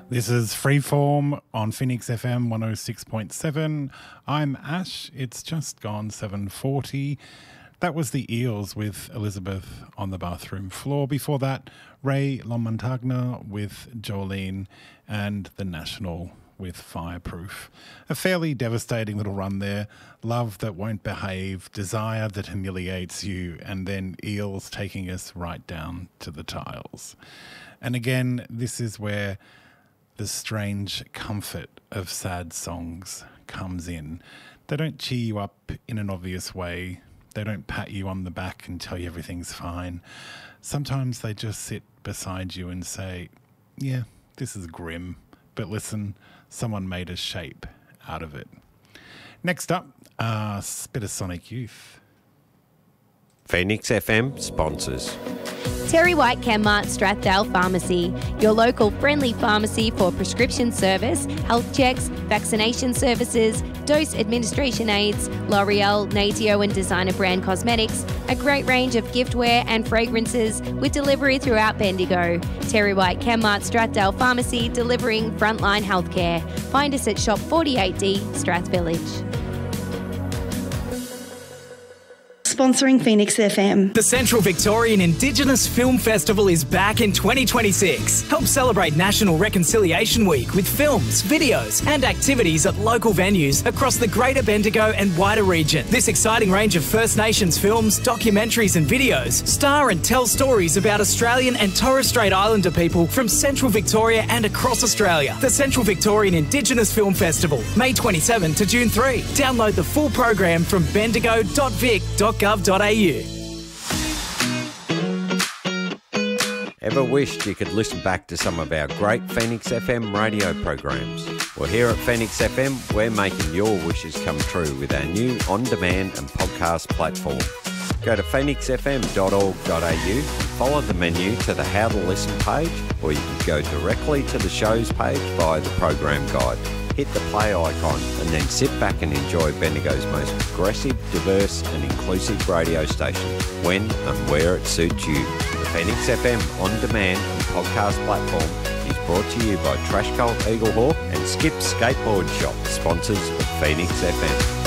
This is Freeform on Phoenix FM 106.7. I'm Ash. It's just gone 7:40. That was the Eels with Elizabeth on the bathroom floor. Before that, Ray LaMontagne with Jolene and The National with Fireproof. A fairly devastating little run there. Love that won't behave, desire that humiliates you, and then Eels taking us right down to the tiles. And again, this is where the strange comfort of sad songs comes in. They don't cheer you up in an obvious way. They don't pat you on the back and tell you everything's fine. Sometimes they just sit beside you and say, yeah, this is grim, but listen, someone made a shape out of it. Next up, a bit of Sonic Youth. Phoenix FM sponsors. Terry White Chemmart Strathdale Pharmacy, your local friendly pharmacy for prescription service, health checks, vaccination services, dose administration aids, L'Oreal, Natio and designer brand cosmetics, a great range of giftware and fragrances with delivery throughout Bendigo. Terry White Chemmart Strathdale Pharmacy, delivering frontline healthcare. Find us at Shop 48D, Strath Village. Sponsoring Phoenix FM. The Central Victorian Indigenous Film Festival is back in 2026. Help celebrate National Reconciliation Week with films, videos and activities at local venues across the Greater Bendigo and wider region. This exciting range of First Nations films, documentaries and videos star and tell stories about Australian and Torres Strait Islander people from Central Victoria and across Australia. The Central Victorian Indigenous Film Festival, May 27 to June 3. Download the full program from bendigo.vic.gov.au. Ever wished you could listen back to some of our great Phoenix FM radio programs? Well, here at Phoenix FM, we're making your wishes come true with our new on-demand and podcast platform. Go to phoenixfm.org.au and follow the menu to the How to Listen page, or you can go directly to the shows page via the program guide. Hit the play icon and then sit back and enjoy Bendigo's most progressive, diverse and inclusive radio station when and where it suits you. The Phoenix FM on-demand and podcast platform is brought to you by Trash Cult Eaglehawk and Skip Skateboard Shop, sponsors of Phoenix FM.